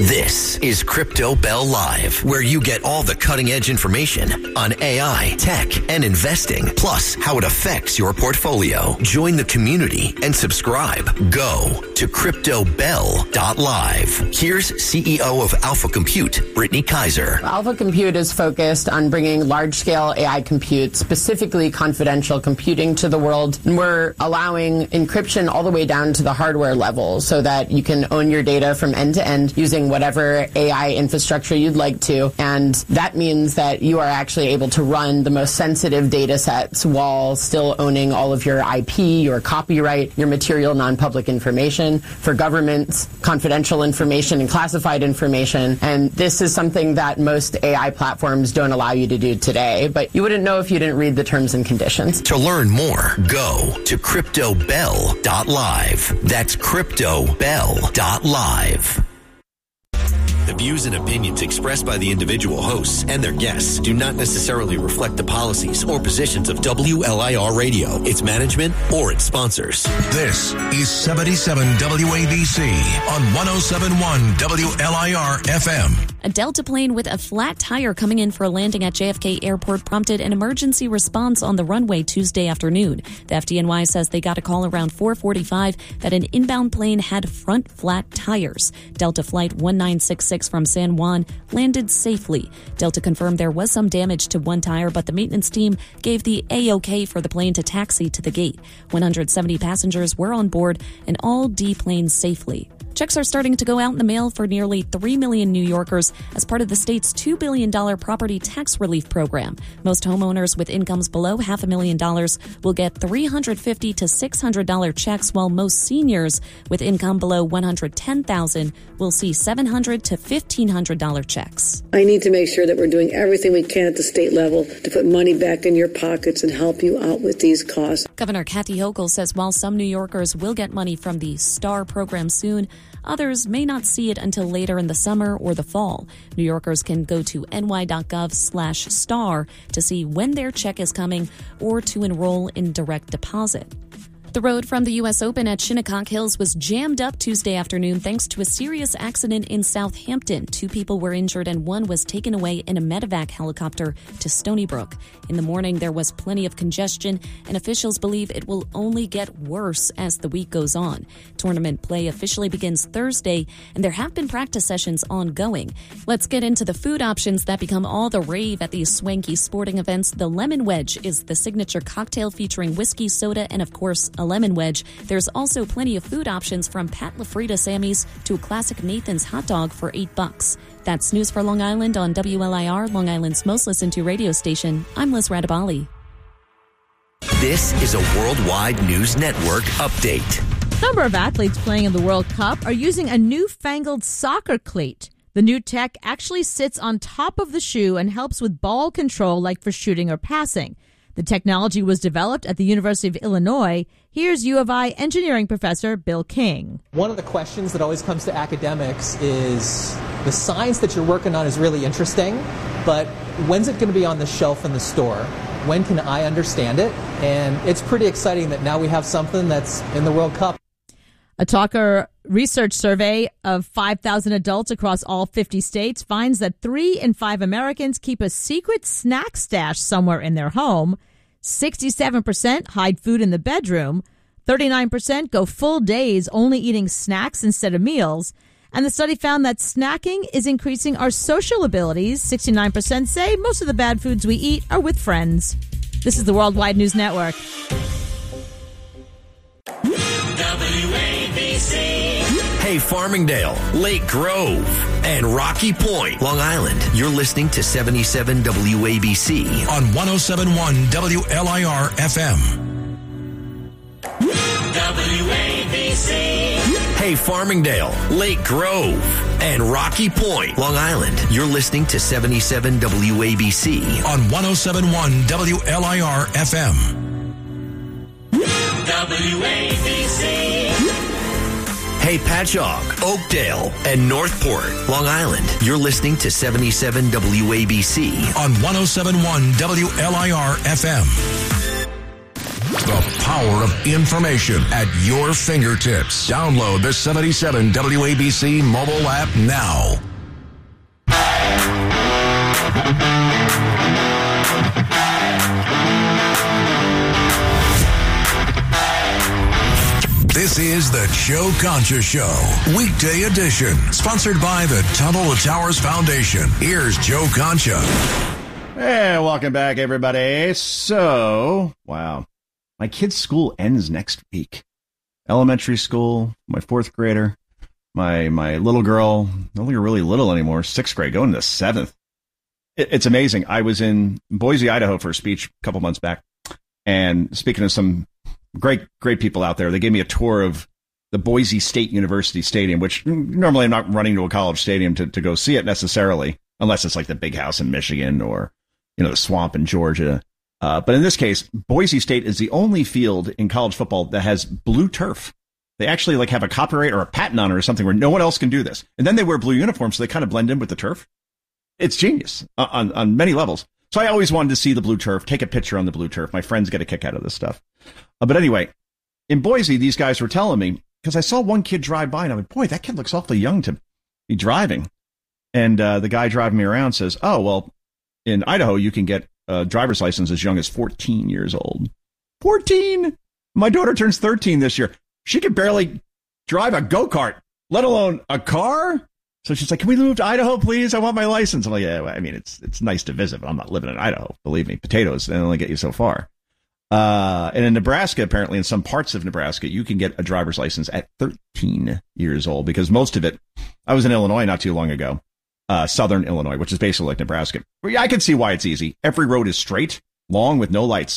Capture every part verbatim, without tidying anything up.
This is Crypto Bell Live, where you get all the cutting-edge information on A I, tech, and investing, plus how it affects your portfolio. Join the community and subscribe. Go to crypto bell dot live. Here's C E O of Alpha Compute, Brittany Kaiser. Alpha Compute is focused on bringing large-scale A I compute, specifically confidential computing, to the world. And we're allowing encryption all the way down to the hardware level so that you can own your data from end to end using whatever A I infrastructure you'd like to. And that means that you are actually able to run the most sensitive data sets while still owning all of your I P, your copyright, your material non-public information. For governments, confidential information and classified information. And this is something that most A I platforms don't allow you to do today. But you wouldn't know if you didn't read the terms and conditions. To learn more, go to crypto bell dot live. That's crypto bell dot live. The views and opinions expressed by the individual hosts and their guests do not necessarily reflect the policies or positions of W L I R Radio, its management, or its sponsors. This is seventy-seven W A B C on one oh seven point one W L I R F M. A Delta plane with a flat tire coming in for a landing at J F K Airport prompted an emergency response on the runway Tuesday afternoon. The F D N Y says they got a call around four forty-five that an inbound plane had front flat tires. Delta Flight one nine six six from San Juan landed safely. Delta confirmed there was some damage to one tire, but the maintenance team gave the A-OK for the plane to taxi to the gate. one hundred seventy passengers were on board and all deplaned safely. Checks are starting to go out in the mail for nearly three million New Yorkers as part of the state's two billion dollars property tax relief program. Most homeowners with incomes below half a million dollars will get three hundred fifty to six hundred dollars checks, while most seniors with income below one hundred ten thousand dollars will see seven hundred to fifteen hundred dollars checks. I need to make sure that we're doing everything we can at the state level to put money back in your pockets and help you out with these costs. Governor Kathy Hochul says while some New Yorkers will get money from the STAR program soon, others may not see it until later in the summer or the fall. New Yorkers can go to ny.gov slash star to see when their check is coming or to enroll in direct deposit. The road from the U S Open at Shinnecock Hills was jammed up Tuesday afternoon thanks to a serious accident in Southampton. Two people were injured and one was taken away in a medevac helicopter to Stony Brook. In the morning, there was plenty of congestion, and officials believe it will only get worse as the week goes on. Tournament play officially begins Thursday, and there have been practice sessions ongoing. Let's get into the food options that become all the rave at these swanky sporting events. The Lemon Wedge is the signature cocktail featuring whiskey, soda, and, of course, a lemon wedge. There's also plenty of food options from Pat LaFrida Sammy's to a classic Nathan's hot dog for eight bucks. That's news for Long Island on W L I R, Long Island's most listened to radio station. I'm Liz Radabali. This is a Worldwide News Network update. A number of athletes playing in the World Cup are using a newfangled soccer cleat. The new tech actually sits on top of the shoe and helps with ball control like for shooting or passing. The technology was developed at the University of Illinois. Here's U of I engineering professor Bill King. One of the questions that always comes to academics is the science that you're working on is really interesting, but when's it going to be on the shelf in the store? When can I understand it? And it's pretty exciting that now we have something that's in the World Cup. A Talker research survey of five thousand adults across all fifty states finds that three in five Americans keep a secret snack stash somewhere in their home. sixty-seven percent hide food in the bedroom. thirty-nine percent go full days only eating snacks instead of meals. And the study found that snacking is increasing our social abilities. sixty-nine percent say most of the bad foods we eat are with friends. This is the Worldwide News Network. W A B C. Hey, Farmingdale, Lake Grove, and Rocky Point, Long Island. You're listening to seventy-seven W A B C on one oh seven point one W L I R F M. W A B C. Hey, Farmingdale, Lake Grove, and Rocky Point, Long Island. You're listening to seventy-seven W A B C on one oh seven point one W L I R F M. W A B C. Hey, Patchogue, Oakdale, and Northport, Long Island. You're listening to seventy-seven W A B C on one oh seven point one W L I R F M. The power of information at your fingertips. Download the seventy-seven W A B C mobile app now. This is the Joe Concha Show, weekday edition, sponsored by the Tunnel to Towers Foundation. Here's Joe Concha. Hey, welcome back, everybody. So, wow, my kid's school ends next week. Elementary school, my fourth grader, my my little girl, no longer really little anymore, sixth grade, going to seventh. It, it's amazing. I was in Boise, Idaho for a speech a couple months back, and speaking of some great, great people out there, they gave me a tour of the Boise State University Stadium, which normally I'm not running to a college stadium to, to go see it necessarily, unless it's like the Big House in Michigan or, you know, the Swamp in Georgia. Uh, but in this case, Boise State is the only field in college football that has blue turf. They actually like have a copyright or a patent on it or something where no one else can do this. And then they wear blue uniforms, so they kind of blend in with the turf. It's genius uh, on, on many levels. So I always wanted to see the blue turf, take a picture on the blue turf. My friends get a kick out of this stuff. Uh, but anyway, in Boise, these guys were telling me, because I saw one kid drive by, and I'm like, boy, that kid looks awfully young to be driving. And uh, the guy driving me around says, oh, well, in Idaho, you can get a driver's license as young as fourteen years old. fourteen? My daughter turns thirteen this year. She could barely drive a go-kart, let alone a car. So she's like, can we move to Idaho, please? I want my license. I'm like, yeah, I mean, it's it's nice to visit, but I'm not living in Idaho. Believe me, potatoes, they only get you so far. Uh, and in Nebraska, apparently, in some parts of Nebraska, you can get a driver's license at thirteen years old, because most of it, I was in Illinois not too long ago, uh, southern Illinois, which is basically like Nebraska. Yeah, I can see why it's easy. Every road is straight, long, with no lights.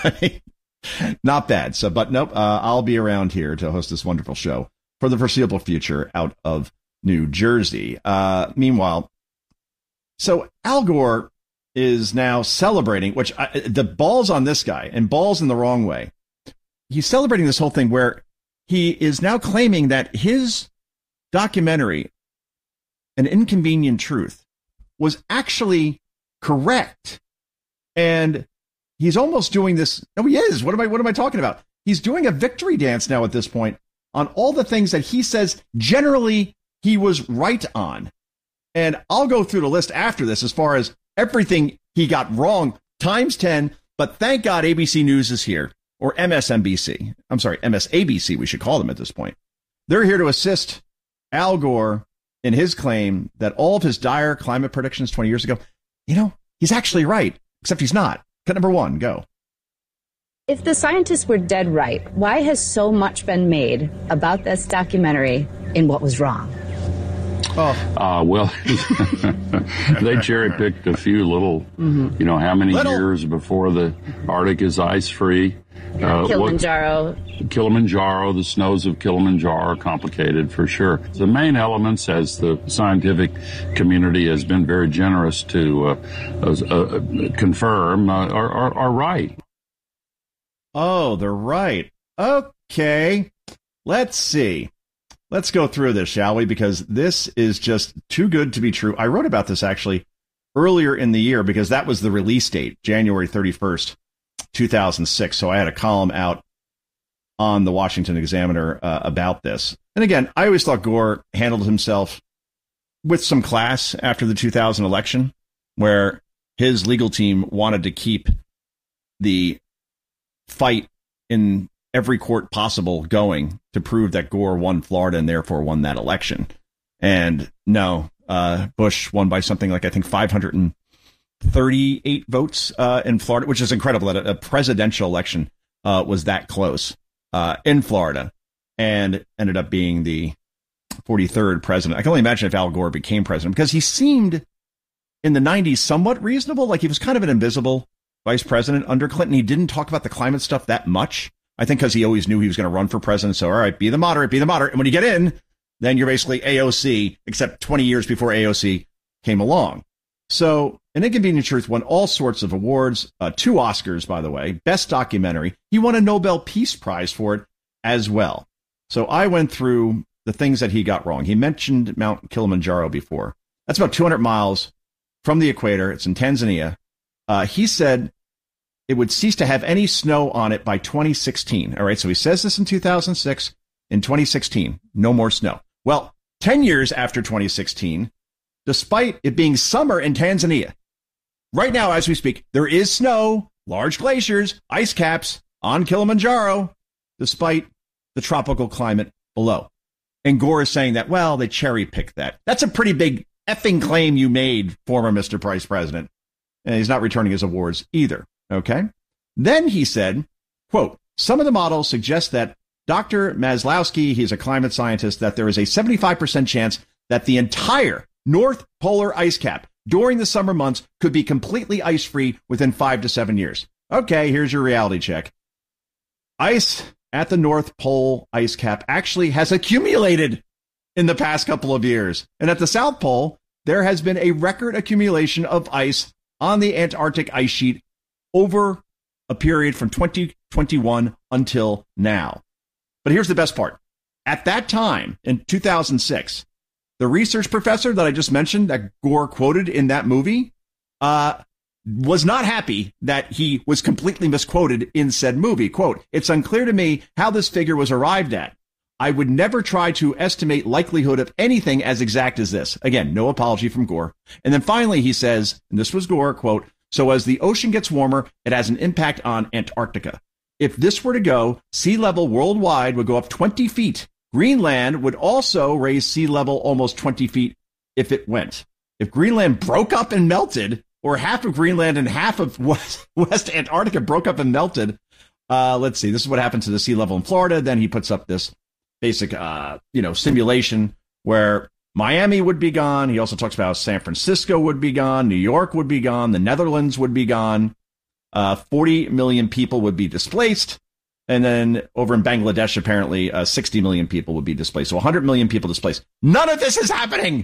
Not bad. So, but nope, uh, I'll be around here to host this wonderful show for the foreseeable future out of New Jersey. Uh, meanwhile, so Al Gore is now celebrating, which I, the balls on this guy, and balls in the wrong way. He's celebrating this whole thing where he is now claiming that his documentary, An Inconvenient Truth, was actually correct. And he's almost doing this. No, he is. What am I, what am I talking about? He's doing a victory dance now at this point on all the things that he says generally he was right on. And I'll go through the list after this as far as everything he got wrong times ten. But thank God A B C News is here, or M S N B C. I'm sorry, M S A B C, we should call them at this point. They're here to assist Al Gore in his claim that all of his dire climate predictions twenty years ago, you know, he's actually right, except he's not. Cut number one, go. If the scientists were dead right, why has so much been made about this documentary in what was wrong? Oh. Uh, well, they cherry-picked a few little, mm-hmm. you know, how many little. years before the Arctic is ice-free. Uh, Kilimanjaro. What, Kilimanjaro, the snows of Kilimanjaro are complicated for sure. The main elements, as the scientific community has been very generous to uh, uh, confirm, uh, are, are, are right. Oh, they're right. Okay. Let's see. Let's go through this, shall we? Because this is just too good to be true. I wrote about this actually earlier in the year because that was the release date, January thirty-first, two thousand six. So I had a column out on the Washington Examiner uh, about this. And again, I always thought Gore handled himself with some class after the two thousand election, where his legal team wanted to keep the fight in every court possible going to prove that Gore won Florida and therefore won that election. And no, uh, Bush won by something like, I think, five hundred thirty-eight votes uh, in Florida, which is incredible that a, a presidential election uh, was that close uh, in Florida, and ended up being the forty-third president. I can only imagine if Al Gore became president, because he seemed in the nineties somewhat reasonable, like he was kind of an invisible vice president under Clinton. He didn't talk about the climate stuff that much. I think because he always knew he was going to run for president. So, all right, be the moderate, be the moderate. And when you get in, then you're basically A O C, except twenty years before A O C came along. So An Inconvenient Truth won all sorts of awards, uh, two Oscars, by the way, best documentary. He won a Nobel Peace Prize for it as well. So I went through the things that he got wrong. He mentioned Mount Kilimanjaro before. That's about two hundred miles from the equator. It's in Tanzania. Uh, he said it would cease to have any snow on it by twenty sixteen. All right, so he says this in two thousand six. In twenty sixteen, no more snow. Well, ten years after twenty sixteen, despite it being summer in Tanzania, right now, as we speak, there is snow, large glaciers, ice caps on Kilimanjaro, despite the tropical climate below. And Gore is saying that, well, they cherry-picked that. That's a pretty big effing claim you made, former Mister Vice President. And he's not returning his awards either, okay? Then he said, quote, some of the models suggest that Doctor Maslowski, he's a climate scientist, that there is a seventy-five percent chance that the entire North Polar ice cap during the summer months could be completely ice-free within five to seven years. Okay, here's your reality check. Ice at the North Pole ice cap actually has accumulated in the past couple of years. And at the South Pole, there has been a record accumulation of ice on the Antarctic ice sheet over a period from twenty twenty-one until now. But here's the best part. At that time, in two thousand six, the research professor that I just mentioned, that Gore quoted in that movie, uh, was not happy that he was completely misquoted in said movie. Quote, it's unclear to me how this figure was arrived at. I would never try to estimate likelihood of anything as exact as this. Again, no apology from Gore. And then finally he says, and this was Gore, quote, so as the ocean gets warmer, it has an impact on Antarctica. If this were to go, sea level worldwide would go up twenty feet. Greenland would also raise sea level almost twenty feet if it went. If Greenland broke up and melted, or half of Greenland and half of West, West Antarctica broke up and melted, uh, let's see, this is what happened to the sea level in Florida. Then he puts up this basic, uh, you know, simulation where Miami would be gone. He also talks about how San Francisco would be gone. New York would be gone. The Netherlands would be gone. Uh, forty million people would be displaced. And then over in Bangladesh, apparently, uh, sixty million people would be displaced. So one hundred million people displaced. None of this is happening.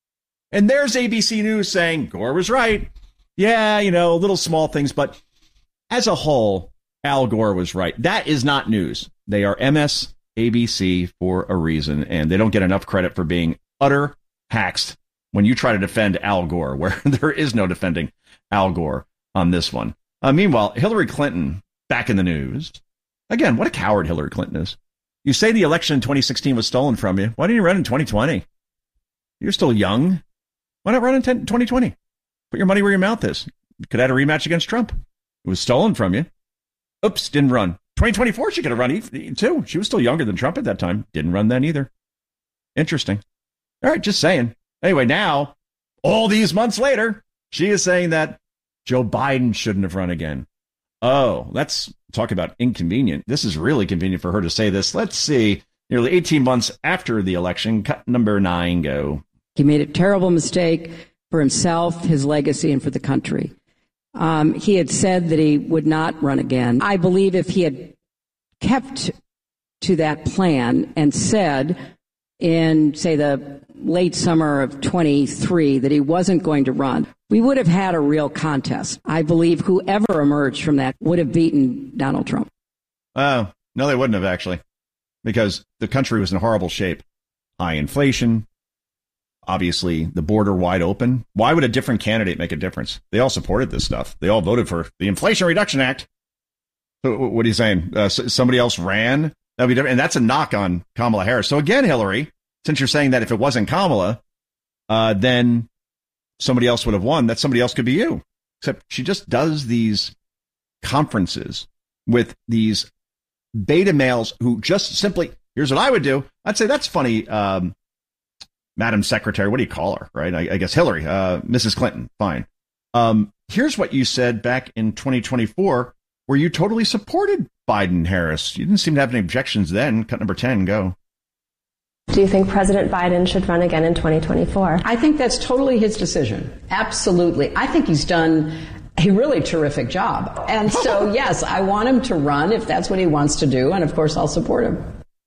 And there's A B C News saying Gore was right. Yeah, you know, little small things. But as a whole, Al Gore was right. That is not news. They are M S A B C for a reason. And they don't get enough credit for being utter hacks when you try to defend Al Gore, where there is no defending Al Gore on this one. Uh, meanwhile, Hillary Clinton back in the news. Again, what a coward Hillary Clinton is. You say the election in twenty sixteen was stolen from you. Why didn't you run in twenty twenty? You're still young. Why not run in twenty twenty? Put your money where your mouth is. You could have had a rematch against Trump. It was stolen from you. Oops, didn't run. twenty twenty-four, she could have run too. She was still younger than Trump at that time. Didn't run then either. Interesting. All right, just saying. Anyway, now, all these months later, she is saying that Joe Biden shouldn't have run again. Oh, let's talk about inconvenient. This is really convenient for her to say this. Let's see. Nearly eighteen months after the election, cut number nine, go. He made a terrible mistake for himself, his legacy, and for the country. Um, he had said that he would not run again. I believe if he had kept to that plan and said in, say, the late summer of twenty-three that he wasn't going to run, we would have had a real contest. I believe whoever emerged from that would have beaten Donald Trump. Oh, no, they wouldn't have, actually, because the country was in horrible shape. High inflation, obviously the border wide open. Why would a different candidate make a difference? They all supported this stuff. They all voted for the Inflation Reduction Act. So what are you saying? Uh, somebody else ran? That'd be different. And that's a knock on Kamala Harris. So again, Hillary, since you're saying that if it wasn't Kamala, uh, then somebody else would have won, that somebody else could be you. Except she just does these conferences with these beta males who just simply, here's what I would do. I'd say, that's funny, um, Madam Secretary. What do you call her, right? I, I guess Hillary, uh, Missus Clinton. Fine. Um, here's what you said back in twenty twenty-four, where you totally supported Biden Harris. You didn't seem to have any objections then. Cut number ten, go. Do you think President Biden should run again in twenty twenty-four? I think that's totally his decision. Absolutely. I think he's done a really terrific job. And so, yes, I want him to run if that's what he wants to do. And of course, I'll support him.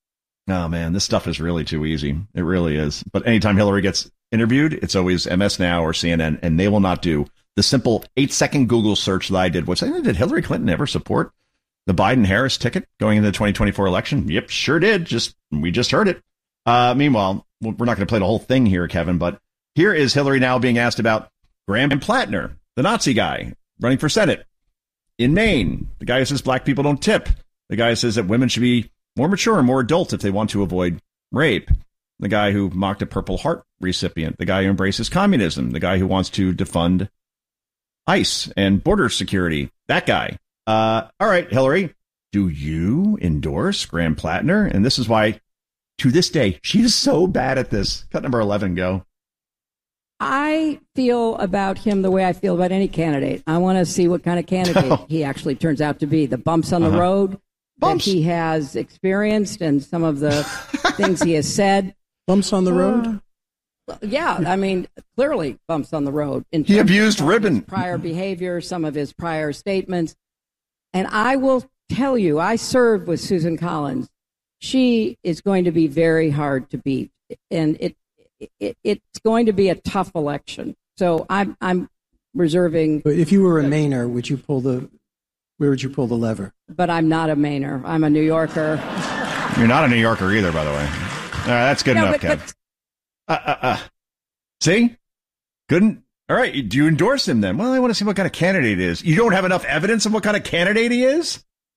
Oh, man, this stuff is really too easy. It really is. But anytime Hillary gets interviewed, it's always M S Now or C N N, and they will not do the simple eight second Google search that I did. Which, did Hillary Clinton ever support the Biden Harris ticket going into the twenty twenty-four election? Yep, sure did. Just we just heard it. Uh, meanwhile, we're not going to play the whole thing here, Kevin, but here is Hillary now being asked about Graham Plattner, the Nazi guy running for Senate. in Maine. The guy who says black people don't tip. The guy who says that women should be more mature and more adult if they want to avoid rape. The guy who mocked a Purple Heart recipient. The guy who embraces communism. The guy who wants to defund ICE and border security. That guy. Uh, all right, Hillary, do you endorse Graham Plattner? And this is why, to this day, she's so bad at this. Cut number eleven, go. I feel about him the way I feel about any candidate. I want to see what kind of candidate he actually turns out to be. The bumps on the uh-huh. road bumps. that he has experienced and some of the things he has said. Bumps on the road? Uh, yeah, I mean, clearly bumps on the road. In he abused ribbon. Prior behavior, some of his prior statements. And I will tell you, I served with Susan Collins. She is going to be very hard to beat. And it It, it's going to be a tough election, so I'm I'm reserving. But if you were a Mainer, would you pull the? Where would you pull the lever? But I'm not a Mainer. I'm a New Yorker. You're not a New Yorker either, by the way. All right, that's good no, enough, but, Kev. But, uh, uh, uh. See, couldn't. All right, do you endorse him then? Well, I want to see what kind of candidate he is. You don't have enough evidence of what kind of candidate he is.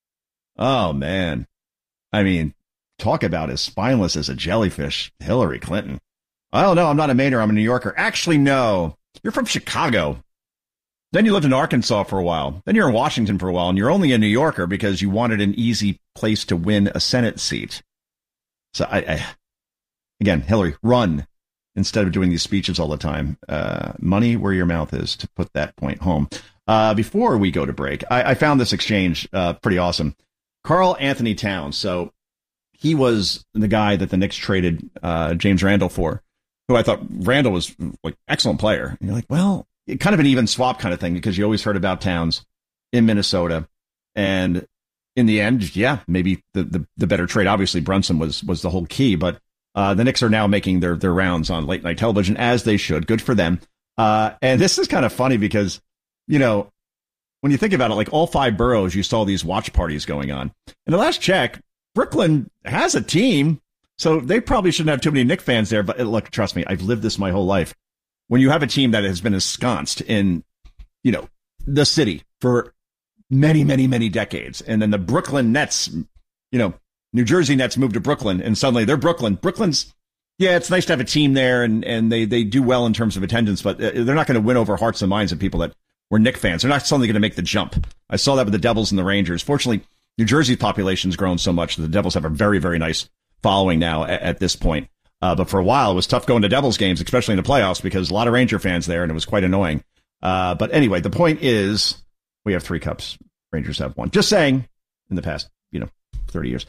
Oh man, I mean, talk about as spineless as a jellyfish, Hillary Clinton. Oh, no, I'm not a Mainer. I'm a New Yorker. Actually, no. You're from Chicago. Then you lived in Arkansas for a while. Then you're in Washington for a while, and you're only a New Yorker because you wanted an easy place to win a Senate seat. So, I, I again, Hillary, run instead of doing these speeches all the time. Uh, money where your mouth is, to put that point home. Uh, before we go to break, I, I found this exchange uh, pretty awesome. Karl Anthony Towns. So he was the guy that the Knicks traded uh, James Randle for, who I thought Randall was like excellent player. And you're like, well, kind of an even swap kind of thing, because you always heard about Towns in Minnesota. And in the end, yeah, maybe the, the, the better trade. Obviously, Brunson was was the whole key. But uh, the Knicks are now making their, their rounds on late night television, as they should. Good for them. Uh, and this is kind of funny because, you know, when you think about it, like all five boroughs, you saw these watch parties going on. And the last check, Brooklyn has a team. So they probably shouldn't have too many Knicks fans there. But look, trust me, I've lived this my whole life. When you have a team that has been ensconced in, you know, the city for many, many, many decades, and then the Brooklyn Nets, you know, New Jersey Nets moved to Brooklyn, and suddenly they're Brooklyn. Brooklyn's, yeah, it's nice to have a team there, and, and they, they do well in terms of attendance, but they're not going to win over hearts and minds of people that were Knicks fans. They're not suddenly going to make the jump. I saw that with the Devils and the Rangers. Fortunately, New Jersey's population's grown so much that the Devils have a very, very nice following now at, at this point. Uh, but for a while, it was tough going to Devils games, especially in the playoffs, because a lot of Ranger fans there, and it was quite annoying. Uh, but anyway, the point is, we have three cups. Rangers have one. Just saying, in the past, you know, thirty years.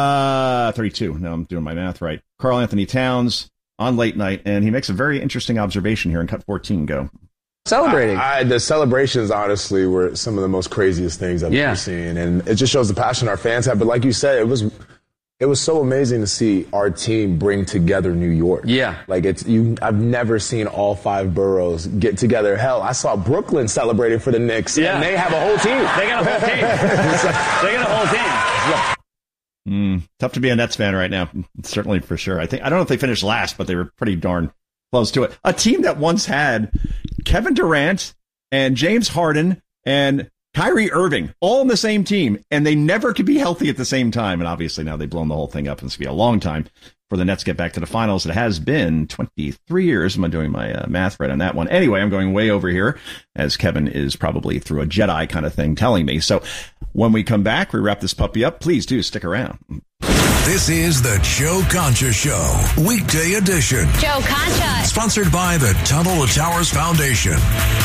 Uh, thirty-two. Now I'm doing my math right. Karl Anthony Towns on late night, and he makes a very interesting observation here in cut fourteen. Go. Celebrating. I, I, the celebrations, honestly, were some of the most craziest things I've yeah. ever seen. And it just shows the passion our fans have. But like you said, it was... It was so amazing to see our team bring together New York. Yeah. Like, it's you. I've never seen all five boroughs get together. Hell, I saw Brooklyn celebrating for the Knicks, yeah. and they have a whole team. They got a whole team. They got a whole team. Mm, tough to be a Nets fan right now, certainly for sure. I think I don't know if they finished last, but they were pretty darn close to it. A team that once had Kevin Durant and James Harden and Kyrie Irving, all on the same team, and they never could be healthy at the same time. And obviously now they've blown the whole thing up, and it's going to be a long time for the Nets to get back to the finals. It has been twenty-three years. I'm doing my uh, math right on that one. Anyway, I'm going way over here, as Kevin is probably through a Jedi kind of thing telling me. So when we come back, we wrap this puppy up. Please do stick around. This is the Joe Concha Show, weekday edition. Joe Concha. Sponsored by the Tunnel to Towers Foundation.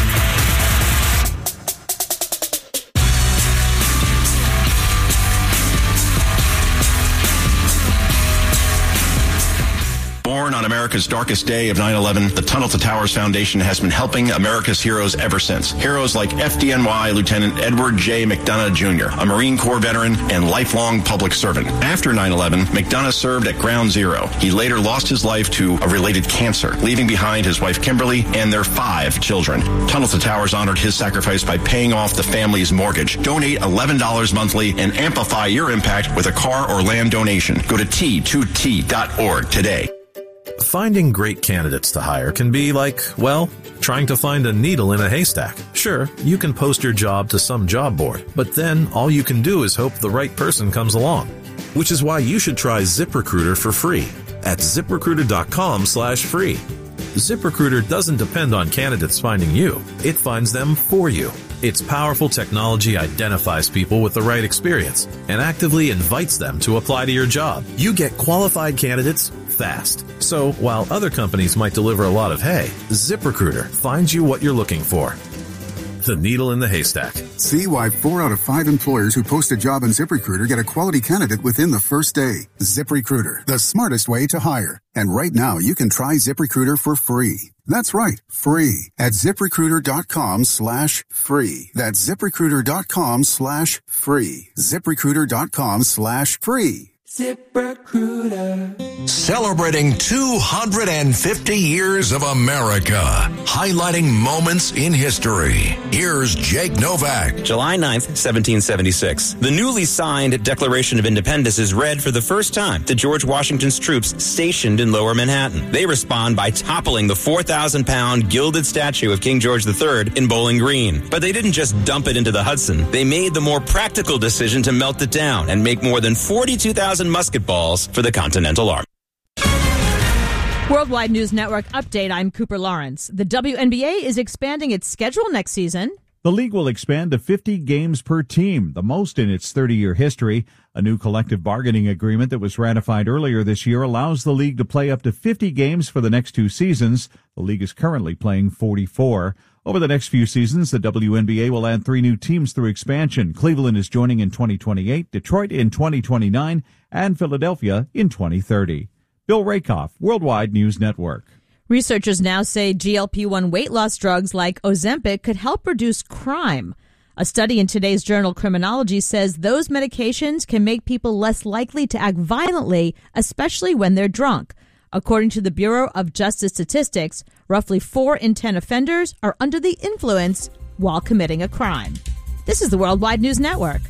Born on America's darkest day of nine eleven, the Tunnel to Towers Foundation has been helping America's heroes ever since. Heroes like F D N Y Lieutenant Edward J. McDonough Junior, a Marine Corps veteran and lifelong public servant. After nine eleven, McDonough served at Ground Zero. He later lost his life to a related cancer, leaving behind his wife Kimberly and their five children. Tunnel to Towers honored his sacrifice by paying off the family's mortgage. Donate eleven dollars monthly and amplify your impact with a car or land donation. Go to T two T dot org today. Finding great candidates to hire can be like, well, trying to find a needle in a haystack. Sure, you can post your job to some job board, but then all you can do is hope the right person comes along. Which is why you should try ZipRecruiter for free at ZipRecruiter.com slash free. ZipRecruiter doesn't depend on candidates finding you. It finds them for you. Its powerful technology identifies people with the right experience and actively invites them to apply to your job. You get qualified candidates fast. So while other companies might deliver a lot of hay, ZipRecruiter finds you what you're looking for. The needle in the haystack. See why four out of five employers who post a job on ZipRecruiter get a quality candidate within the first day. ZipRecruiter, the smartest way to hire. And right now, you can try ZipRecruiter for free. That's right, free at ZipRecruiter.com slash free. That's ZipRecruiter.com slash free. ZipRecruiter.com slash free. ZipRecruiter. Celebrating two hundred fifty years of America. Highlighting moments in history. Here's Jake Novak. July ninth, seventeen seventy-six. The newly signed Declaration of Independence is read for the first time to George Washington's troops stationed in Lower Manhattan. They respond by toppling the four thousand pound gilded statue of King George the Third in Bowling Green. But they didn't just dump it into the Hudson. They made the more practical decision to melt it down and make more than forty-two thousand musket balls for the Continental Army. Worldwide News Network update. I'm Cooper Lawrence. The W N B A is expanding its schedule next season. The league will expand to fifty games per team, the most in its thirty-year history. A new collective bargaining agreement that was ratified earlier this year allows the league to play up to fifty games for the next two seasons. The league is currently playing forty-four. Over the next few seasons, the W N B A will add three new teams through expansion. Cleveland is joining in twenty twenty-eight, Detroit in twenty twenty-nine, and Philadelphia in twenty thirty. Bill Rakoff, Worldwide News Network. Researchers now say G L P one weight loss drugs like Ozempic could help reduce crime. A study in today's journal Criminology says those medications can make people less likely to act violently, especially when they're drunk. According to the Bureau of Justice Statistics, roughly four in ten offenders are under the influence while committing a crime. This is the Worldwide News Network.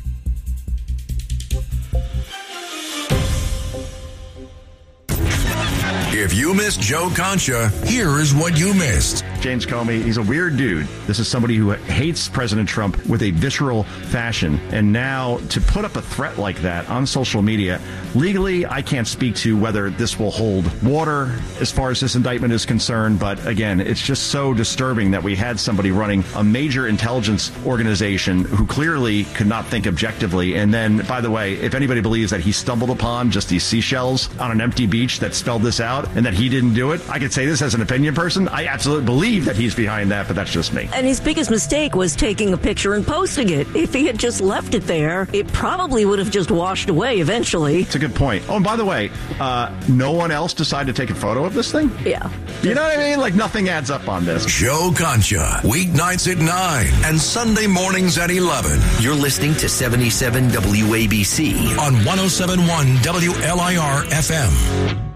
If you missed Joe Concha, here is what you missed. James Comey, he's a weird dude. This is somebody who hates President Trump with a visceral fashion. And now to put up a threat like that on social media, legally, I can't speak to whether this will hold water as far as this indictment is concerned. But again, it's just so disturbing that we had somebody running a major intelligence organization who clearly could not think objectively. And then, by the way, if anybody believes that he stumbled upon just these seashells on an empty beach that spelled this out and that he didn't do it, I could say this as an opinion person. I absolutely believe that he's behind that, but that's just me. And his biggest mistake was taking a picture and posting it. If he had just left it there, it probably would have just washed away eventually. It's a good point. Oh, and by the way, uh, no one else decided to take a photo of this thing? Yeah. You know what I mean? Like, nothing adds up on this. Joe Concha, weeknights at nine and Sunday mornings at eleven. You're listening to seventy-seven W A B C on one oh seven point one W L I R F M.